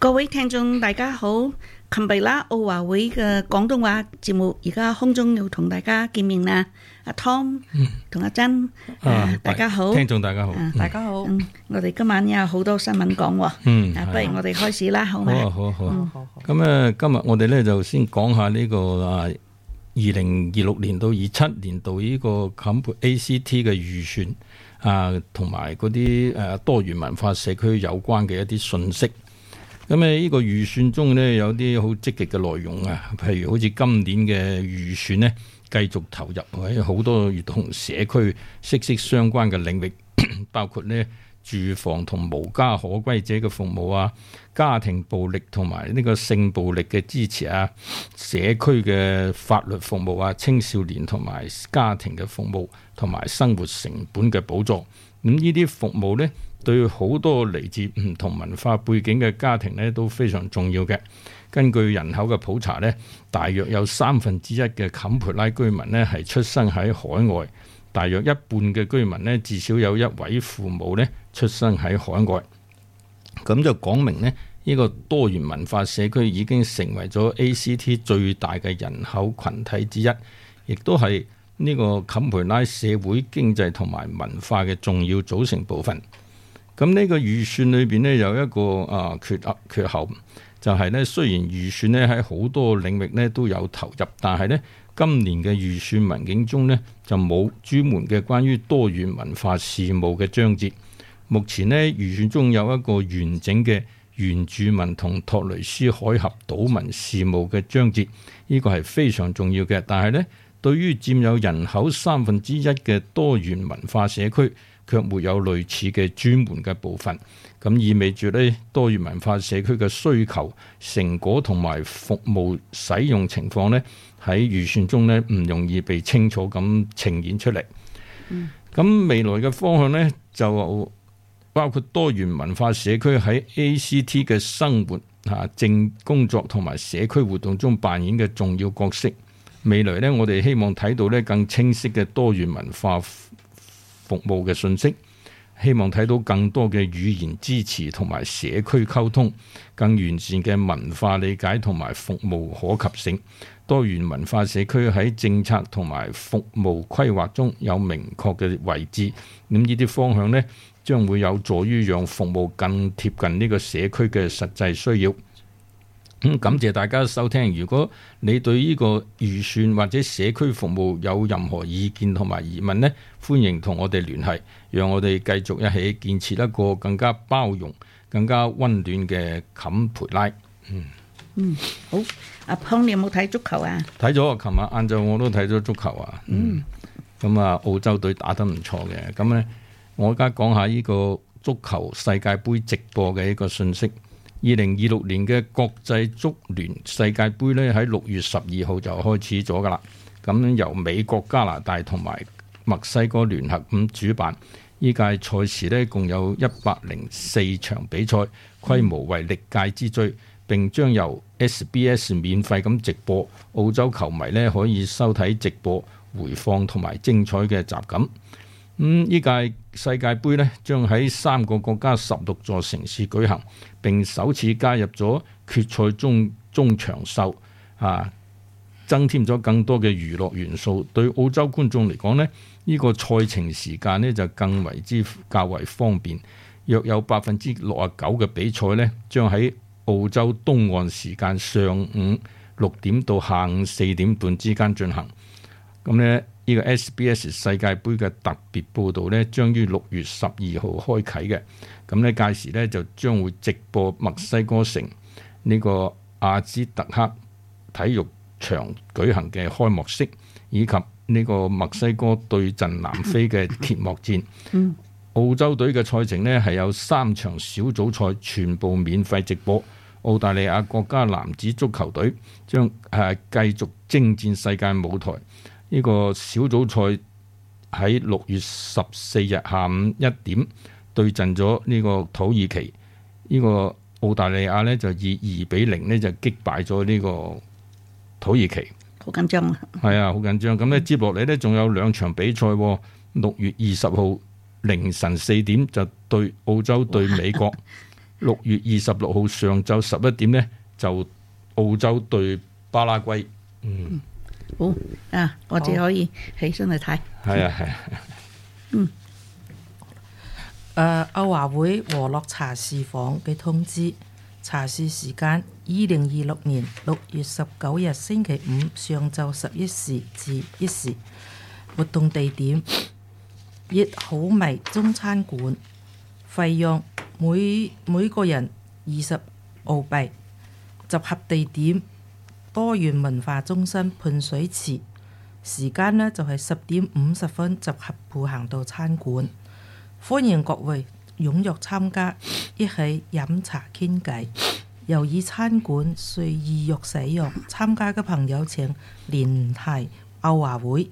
各位聽眾大家好，琴日啦奧華會嘅廣東話節目，而家空中又同大家見面啦。阿 Tom 同阿珍，大家好， 聽眾大家好， 大家好。 我哋今晚有好多新聞講喎，不如我哋開始啦，好嘛？ 好。咁今日我哋咧就先講下呢個2026年到27年度呢個坎培 ACT 嘅預算同埋嗰啲多元文化社區有關嘅一啲信息。咁呢個預算中呢，有啲好積極嘅內容啊，譬如好似今年嘅預算呢，繼續投入喺好多同社區息息相關嘅領域，包括呢住房同無家可歸者嘅服務啊，家庭暴力同埋呢個性暴力嘅支持啊，社區嘅法律服務啊，青少年同埋家庭嘅服務同埋生活成本嘅補助。咁呢啲服務呢，對好多嚟自唔同文化背景嘅家庭呢都非常重要嘅。根據人口嘅普查呢，大約有1/3嘅坎培拉居民呢係出生喺海外，大約一半嘅居民呢至少有一位父母呢出生喺海外。咁就講明呢個多元文化社區已經成為咗 ACT 最大嘅人口群體之一，亦都係呢個坎培拉社會經濟同埋文化嘅重要組成部分。咁呢個預算裏邊呢，有一個缺陷，就係呢，雖然預算呢喺好多領域呢都有投入，但係呢今年嘅預算文件中呢就冇專門嘅關於多元文化事務嘅章節。目前呢預算中有一個完整嘅原住民同托雷斯海峽島民事務嘅章節，呢個係非常重要嘅。但係呢，對於佔有人口1/3嘅多元文化社區，卻沒有類似嘅專門嘅部分，咁意味住呢多元文化社區嘅需求、成果同埋服務使用情況呢，喺預算中呢唔容易被清楚咁呈現出嚟。咁未來嘅方向呢，就包括多元文化社區喺 ACT 嘅生活、政工作同埋社區活動中扮演嘅重要角色。未來呢，我哋希望睇到呢更清晰嘅多元文化服務嘅信息，希望睇到更多嘅語言支持同埋社區溝通，更完善嘅文化理解同埋服務可及性。多元文化社區喺政策同埋服務規劃中有明確嘅位置。咁呢啲方向呢，將會有助於讓服務更貼近呢個社區嘅實際需要。感謝大家收聽。如果你對呢個預算或者社區服務有任何意見同埋疑問呢，歡迎同我哋聯繫，讓我哋繼續一起建設一個更加包容、更加溫暖嘅坎培拉。 好。阿康，你有冇睇足球啊？ 睇咗，琴日晏晝我都睇咗足球啊。咁澳洲隊打得唔錯嘅。咁呢，我而家講下呢個足球世界盃直播嘅一個信息。2026年嘅國際足聯世界盃咧喺6月12號就開始咗噶啦。咁由美國、加拿大同埋墨西哥聯合咁主辦。呢屆賽事咧共有104場比賽，規模為歷屆之最，並將由 SBS 免費咁直播。澳洲球迷咧可以收睇直播、回放同埋精彩嘅集錦。呢屆世界盃呢將喺3個國家16座城市舉行，並首次加入咗決賽中場秀，增添咗更多嘅娛樂元素。對澳洲觀眾嚟講呢，呢個賽程時間呢就更為之較為方便。約有69%嘅比賽呢將喺澳洲東岸時間上午6點到下午4點半之間進行。咁呢個 SBS 世界盃嘅特別報導呢，將於6月12號開啟嘅。咁呢屆時呢，就將會直播墨西哥城呢個阿茲特克體育場舉行嘅開幕式，以及呢個墨西哥對陣南非嘅揭幕戰。澳洲隊嘅賽程呢，係有3場小組賽全部免費直播。澳大利亞國家男子足球隊將繼續征戰世界舞台。呢個小組賽喺6月14日下午1點對陣咗呢個土耳其。呢個澳大利亞呢就以2-0呢就擊敗咗呢個土耳其。 好緊張啊！ 係啊，好緊張。咁呢接落嚟呢仲有2場比賽喎。6月20號凌晨4點就對澳洲對美國。 6月26號上晝11點呢，就澳洲對巴拉圭。 好啊，我哋可以起身去睇。 係啊係啊。歐華會和樂茶事房嘅通知，茶事時間2026年6月19日星期五上晝11時至1時，活動地點益好味中餐館，費用每個人20澳幣，集合地點多元文化中心噴水池，時間呢就係10點50分集合步行到餐館，歡迎各位踴躍參加，一起飲茶傾偈。由於餐館需預約使用，參加嘅朋友請聯繫歐華會。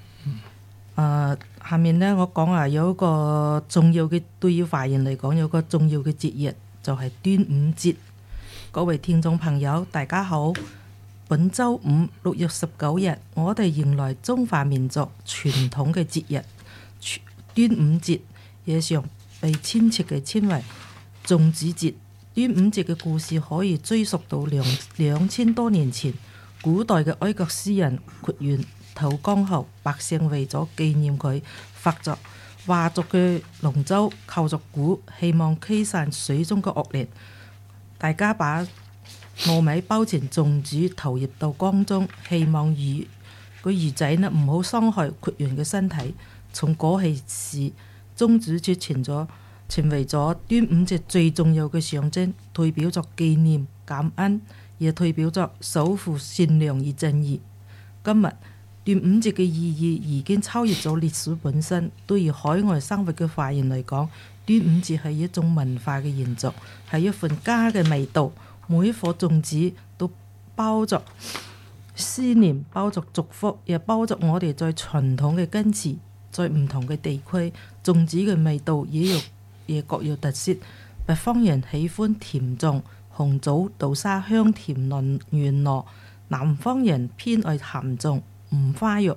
下面呢，我講啊，有一個重要嘅，對於華人嚟講有個重要嘅節日就係端午節。各位聽眾朋友大家好，本週五6月19日，我哋迎來中華民族傳統嘅節日端午節，也常被親切嘅稱為粽子節。端午節嘅故事可以追溯到2000多年前，古代嘅埃及詩人屈原投江後，百姓為咗紀念佢，化作嘅龍舟靠着鼓，希望驅散水中嘅惡靈。大家把糯米包成粽子投入到江中，希望魚仔呢唔好傷害屈原嘅身體。從嗰起時，粽子節成為咗端午節最重要嘅象徵，代表作紀念感恩，也代表作守護善良與正義。今日端午節嘅意義已經超越咗歷史本身，對於海外生活嘅華人嚟講，端午節係一種文化嘅延續，係一份家嘅味道。每一顆粽子都包着思念，包着祝福，也包着我哋在傳統嘅根治。在唔同嘅地區，粽子嘅味道也各有特色。北方人喜歡甜粽，紅棗豆沙香甜軟糯；南方人偏愛鹹粽，五花肉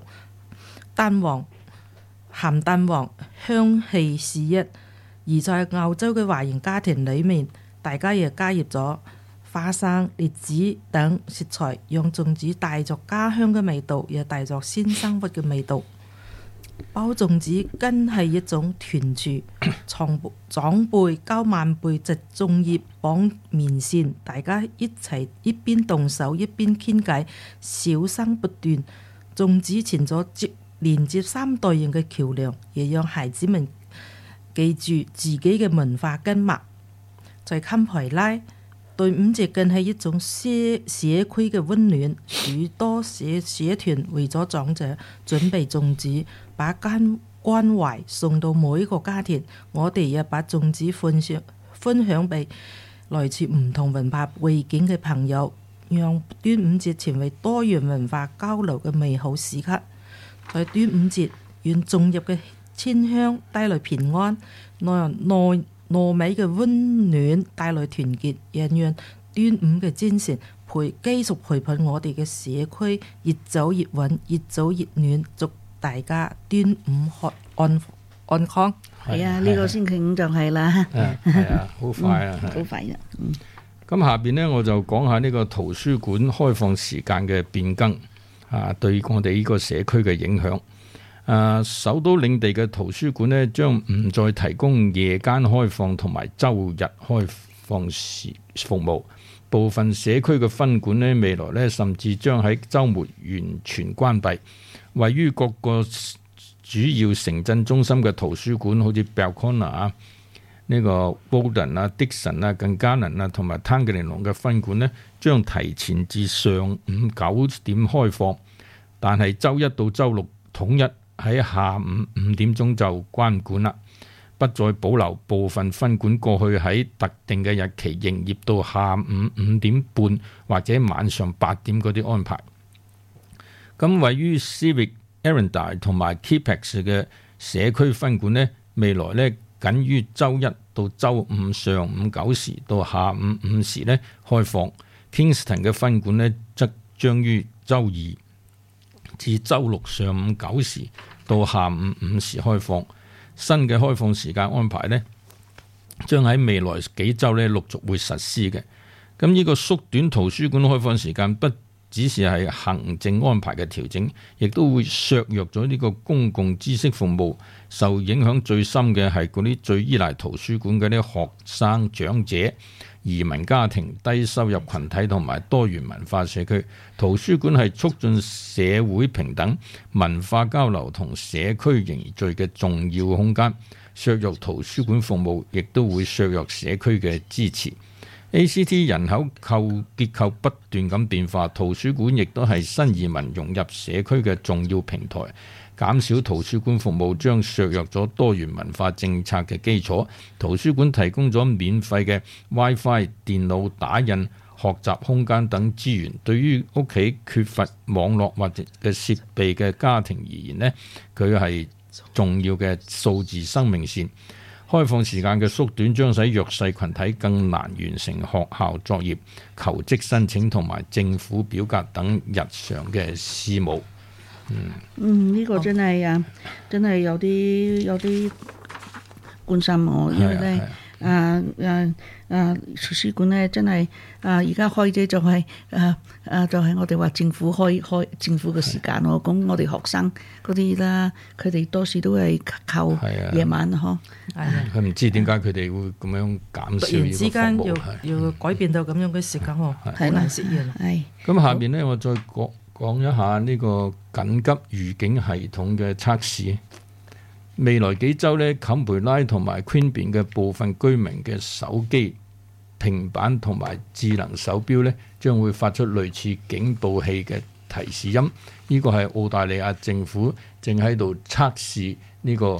鹹蛋黃香氣四溢。而在澳洲嘅華人家庭裏面，大家亦加入咗花生、栗子等食材，讓粽子帶着家鄉嘅味道，也帶着新生活嘅味道。包粽子更係一種團聚，長輩教晚輩摘粽葉綁棉線，大家一齊一邊動手一邊傾偈，笑聲不斷。粽子成咗連接3代人嘅橋梁，也讓孩子們記住自己嘅文化根脈。在堪培拉，端午節更係一種社區嘅溫暖，許多社團為咗長者準備粽子，把關懷送到每一個家庭。我哋也把粽子分享俾來自唔同文化背景嘅朋友，讓端午節成為多元文化交流嘅美好時刻。在端午節，願粽葉嘅清香帶來平安，糯米嘅溫暖帶來團結，也讓端午嘅精神繼續陪伴我哋嘅社區越走越穩，越走越暖。祝大家端午安康。 係啊，呢個星期五就係啦。 係啊，好快啊， 好快啊。 咁下邊呢，我就講下呢個圖書館開放時間嘅變更對我哋呢個社區嘅影響。首都領地嘅圖書館呢，將唔再提供夜間開放同埋周日開放服務。部分社區嘅分館呢，未來呢甚至將喺週末完全關閉。位於各個主要城鎮中心嘅圖書館，好似 Belconnen 呢個 Walden Dixon 更加能同埋 Tangering 嘅分館呢，將提前至上午9點開放，但係週一到週六統一喺下午5點鐘就關館啦，不再保留部分分館過去喺特定嘅日期營業到下午5點半或者晚上8點嗰啲安排。咁位於 Civic Arundel 同埋 Kepex 嘅社區分館呢，未來呢僅於週一到週五上午9時到下午5時呢開放。Kingston 嘅分館呢，則將於週二至週六上午9時到下午5時開放。新嘅開放時間安排呢， 將喺未來幾週咧陸續會實施嘅。咁呢個縮短圖書館開放時間不只是係行政安排嘅調整，亦都會削弱咗呢個公共知識服務。受影響最深嘅係嗰啲最依賴圖書館嘅啲學生、長者、移民家庭、低收入群體同埋多元文化社區。圖書館係促進社會平等、文化交流同社區凝聚嘅重要空間。削弱圖書館服務，亦都會削弱社區嘅支持。ACT 人口結構不斷咁變化，圖書館亦都係新移民融入社區嘅重要平台。減少圖書館服務將削弱咗多元文化政策嘅基礎。圖書館提供咗免費嘅 WiFi、電腦打印、學習空間等資源，對於屋企缺乏網絡或者嘅設備嘅家庭而言呢，佢係重要嘅數字生命線。開放時間嘅縮短將使弱勢群體更難完成學校作業、求職申請同埋政府表格等日常嘅事務。 呢個真係啊，真係有啲關心我，因為咧圖書館咧真係而家開啫，就係我哋話政府開政府嘅時間咯。咁我哋學生嗰啲啦，佢哋多數都係靠夜晚嗬。 佢唔知點解佢哋會咁樣減少呢個服務。突然之間要改變到咁樣嘅時間，好難適應。係咁下邊咧，我再講一下呢個緊急預警系統嘅測試。未來幾週呢，坎培拉同埋 Queanbeyan 嘅部分居民嘅手機、平板同埋智能手錶呢，將會發出類似警報器嘅提示音。呢個係澳大利亞政府正喺度測試呢個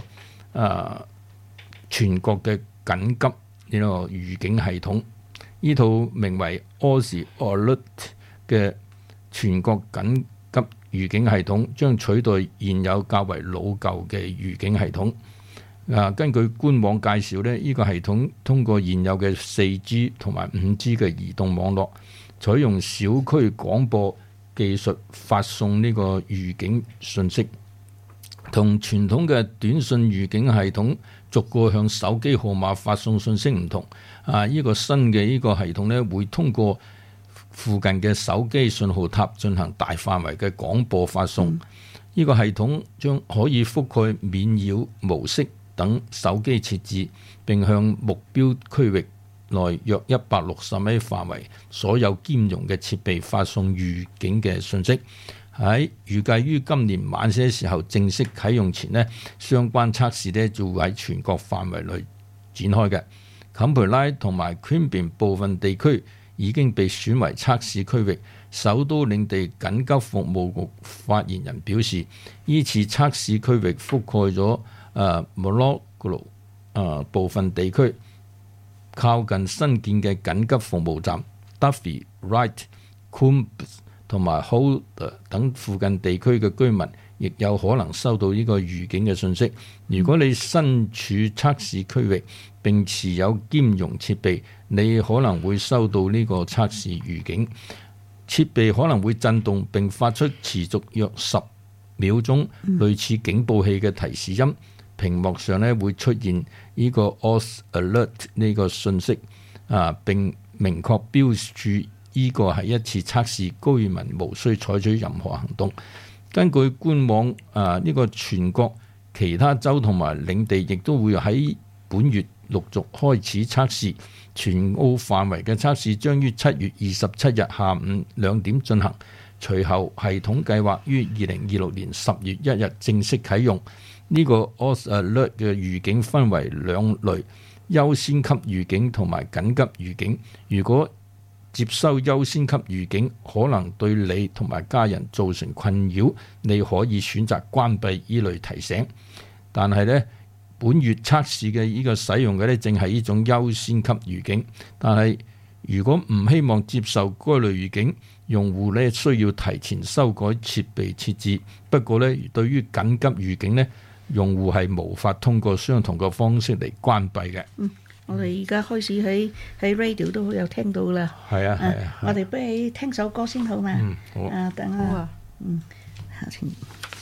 全國嘅緊急呢個預警系統。呢套名為 Aussie Alert 嘅全國緊急預警系統將取代現有較為老舊嘅預警系統。根據官網介紹呢，呢個系統通過現有嘅 4G 同埋 5G 嘅移動網絡，採用小區廣播技術發送呢個預警信息，同傳統嘅短信預警系統逐個向手機號碼發送信息唔同。呢個新嘅呢個系統呢，會通過附近嘅手機信號塔進行大範圍嘅廣播發送。呢個系統將可以覆蓋免擾模式等手機設置，並向目標區域內約160米範圍所有兼容嘅設備發送預警嘅信息。喺預計於今年晚些時候正式啟用前呢，相關測試呢就會喺全國範圍內展開嘅。坎培拉同埋 Queanbeyan 部分地區已經被選為測試區域。首都領地緊急服務局發言人表示，依次測試區域覆蓋咗Molonglo 部分地區，靠近新建嘅緊急服務站 Duffy、Wright、Coombs 同埋 Holder 等附近地區嘅居民，亦有可能收到呢個預警嘅信息。如果你身處測試區域並持有兼容設備，你可能會收到呢個測試預警。設備可能會震動並發出持續約10秒鐘類似警報器嘅提示音。屏幕上呢會出現呢個 Aussie Alert 呢個信息，並明確標注呢個係一次測試，居民無需採取任何行動。根據官網，呢個全國其他州同埋領地亦都會喺本月陸續開始測試。全澳範圍嘅測試將於7月27日下午2點進行，隨後系統計劃於2026年10月1日正式啟用。呢個 Aussie Alert 嘅預警分為2類：優先級預警同埋緊急預警。如果接收優先級預警可能對你同埋家人造成困擾，你可以選擇關閉呢類提醒。但係呢，本月測試嘅呢個使用嘅呢，正係呢種優先級預警。但係如果唔希望接受該類預警，用戶呢需要提前修改設備設置。不過呢，對於緊急預警呢，用戶係無法通過相同嘅方式嚟關閉嘅。 我哋而家開始喺 radio 都有聽到啦。 係啊， 我哋不如聽首歌先好嘛？ 好。 等下。下次。